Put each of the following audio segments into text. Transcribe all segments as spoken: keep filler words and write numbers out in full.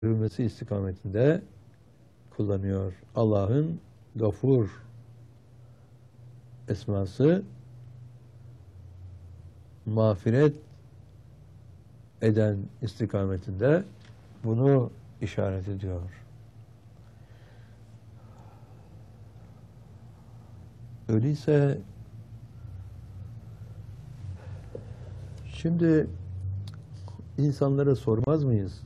yürümesi istikametinde kullanıyor. Allah'ın Gafur esması mağfiret eden istikametinde bunu işaret ediyor. Öyleyse şimdi insanlara sormaz mıyız?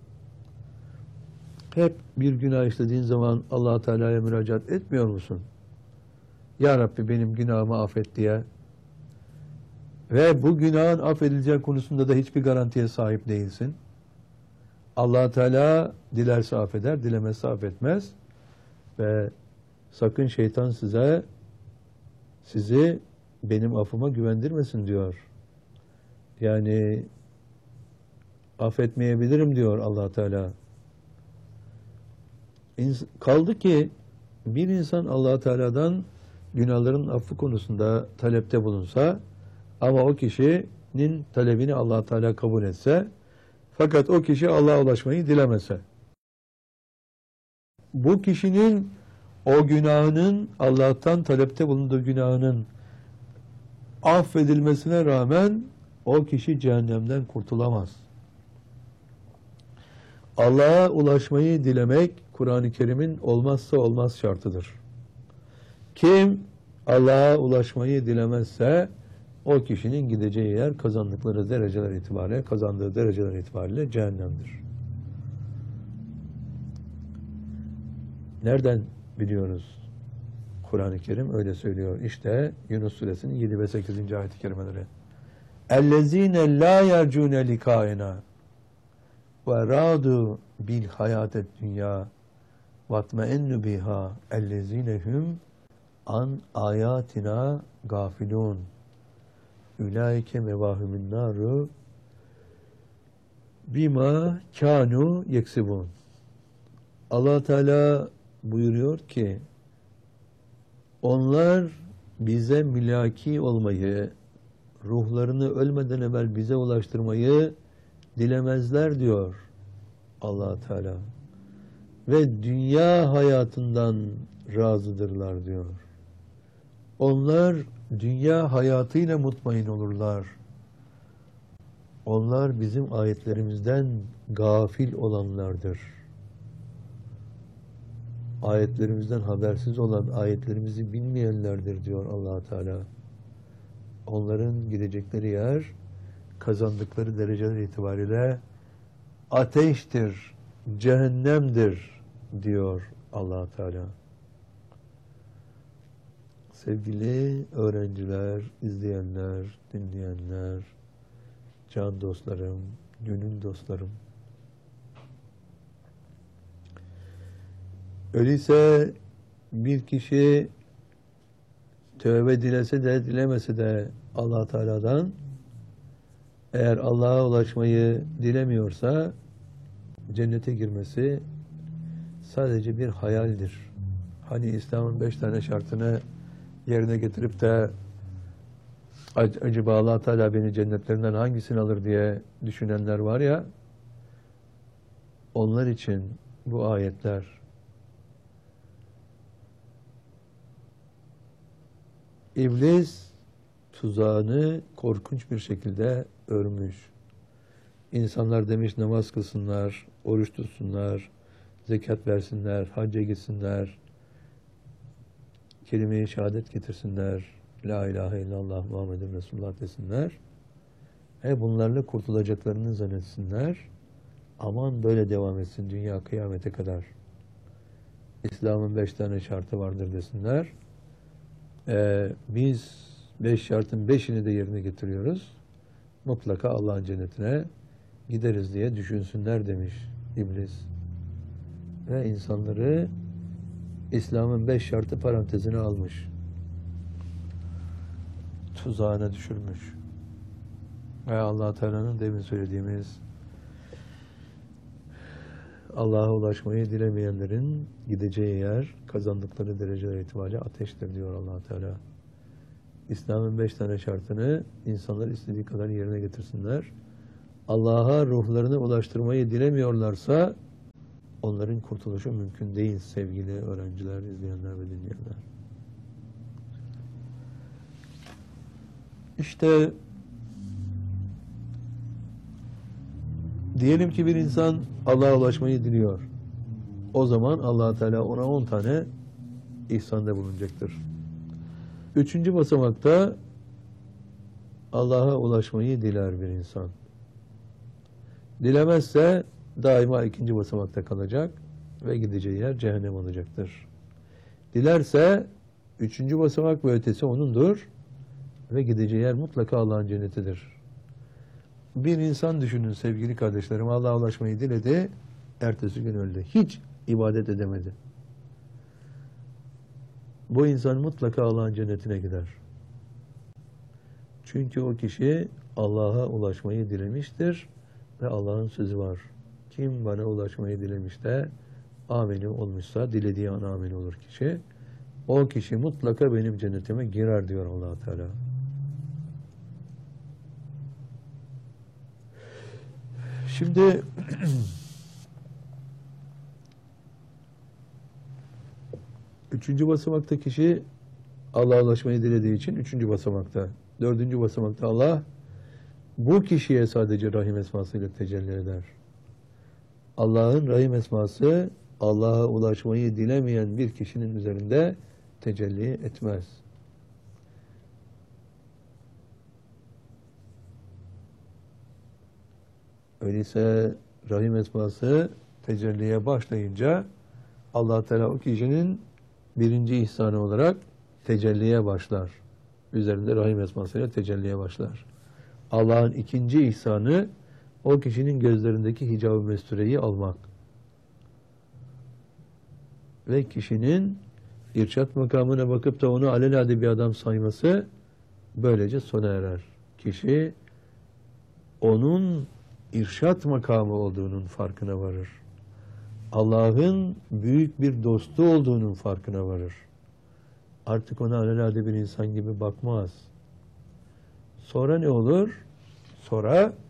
Hep bir günah işlediğin zaman Allah Teala'ya müracaat etmiyor musun? Ya Rabbi benim günahımı affet diye. Ve bu günahın affedilecek konusunda da hiçbir garantiye sahip değilsin. Allah Teala dilerse affeder, dilemezse affetmez. Ve sakın şeytan size sizi benim affıma güvendirmesin diyor. Yani affetmeyebilirim diyor Allah Teala. Kaldı ki bir insan Allah Teala'dan günahların affı konusunda talepte bulunsa ama o kişinin talebini Allah Teala kabul etse fakat o kişi Allah'a ulaşmayı dilemese, bu kişinin o günahının Allah'tan talepte bulunduğu günahının affedilmesine rağmen o kişi cehennemden kurtulamaz. Allah'a ulaşmayı dilemek Kur'an-ı Kerim'in olmazsa olmaz şartıdır. Kim Allah'a ulaşmayı dilemezse o kişinin gideceği yer kazandıkları dereceler itibariyle, kazandığı dereceler itibariyle cehennemdir. Nereden biliyoruz? Kur'an-ı Kerim öyle söylüyor. İşte Yunus Suresinin yedi ve sekizinci ayet-i kerimeleri. اَلَّذ۪ينَ لَا يَرْجُونَ لِكَائِنَا وَرَادُوا بِالْحَيَاةِ الدُّنْيَا وَاتْمَئَنُّ بِهَا اَلَّذ۪ينَ هُمْ an ayatina gafilun. Ulaike mevahumun naru bima kanu yeksibun. Allah Teala buyuruyor ki onlar bize mülaki olmayı, ruhlarını ölmeden evvel bize ulaştırmayı dilemezler diyor Allah Teala. Ve dünya hayatından razıdırlar diyor. Onlar dünya hayatıyla mutmain olurlar. Onlar bizim ayetlerimizden gafil olanlardır. Ayetlerimizden habersiz olan, ayetlerimizi bilmeyenlerdir diyor Allah Teala. Onların gidecekleri yer, kazandıkları dereceler itibariyle ateştir, cehennemdir diyor Allah Teala. Sevgili öğrenciler, izleyenler, dinleyenler, can dostlarım, gönül dostlarım. Öyleyse bir kişi tövbe dilese de dilemese de Allah Teala'dan eğer Allah'a ulaşmayı dilemiyorsa cennete girmesi sadece bir hayaldir. Hani İslam'ın beş tane şartını yerine getirip de acaba Allah Teala beni cennetlerinden hangisini alır diye düşünenler var ya, onlar için bu ayetler İblis tuzağını korkunç bir şekilde örmüş. İnsanlar demiş namaz kılsınlar, oruç tutsunlar, zekat versinler, hacca gitsinler, kelime-i şehadet getirsinler, la ilahe illallah Muhammedun Resulullah desinler. He bunlarla kurtulacaklarını zannetsinler. Aman böyle devam etsin dünya kıyamete kadar. İslam'ın beş tane şartı vardır desinler. Ee, biz beş şartın beşini de yerine getiriyoruz. Mutlaka Allah'ın cennetine gideriz diye düşünsünler demiş İblis. Ve insanları İslam'ın beş şartı parantezine almış. Tuzağına düşürmüş. Ve Allah Teala'nın demin söylediğimiz Allah'a ulaşmayı dilemeyenlerin gideceği yer, kazandıkları dereceler itibariyle ateştir diyor Allah Teala. İslam'ın beş tane şartını insanlar istediği kadar yerine getirsinler. Allah'a ruhlarını ulaştırmayı dilemiyorlarsa onların kurtuluşu mümkün değil sevgili öğrenciler, izleyenler ve dinleyenler. İşte diyelim ki bir insan Allah'a ulaşmayı diliyor. O zaman Allah Teala ona on tane ihsanda bulunacaktır. Üçüncü basamakta Allah'a ulaşmayı diler bir insan. Dilemezse daima ikinci basamakta kalacak ve gideceği yer cehennem olacaktır. Dilerse üçüncü basamak ve ötesi onundur ve gideceği yer mutlaka Allah'ın cennetidir. Bir insan düşünün sevgili kardeşlerim, Allah'a ulaşmayı diledi, ertesi gün öldü. Hiç ibadet edemedi. Bu insan mutlaka Allah'ın cennetine gider. Çünkü o kişi Allah'a ulaşmayı dilemiştir ve Allah'ın sözü var. Kim bana ulaşmayı dilemiş de ameli olmuşsa, dilediği an ameli olur kişi. O kişi mutlaka benim cennetime girer diyor Allah Teala. Şimdi üçüncü basamakta kişi Allah'a ulaşmayı dilediği için üçüncü basamakta. Dördüncü basamakta Allah bu kişiye sadece Rahim esmasıyla tecelli eder. Allah'ın Rahim esması Allah'a ulaşmayı dilemeyen bir kişinin üzerinde tecelli etmez. Öyleyse Rahim esması tecelliye başlayınca Allah Teala o kişinin birinci ihsanı olarak tecelliye başlar. Üzerinde Rahim esmasıyla tecelliye başlar. Allah'ın ikinci ihsanı o kişinin gözlerindeki hicab-ı mestureyi almak. Ve kişinin irşat makamına bakıp da onu alelade bir adam sayması böylece sona erer. Kişi onun irşat makamı olduğunun farkına varır. Allah'ın büyük bir dostu olduğunun farkına varır. Artık ona alelade bir insan gibi bakmaz. Sonra ne olur? Sonra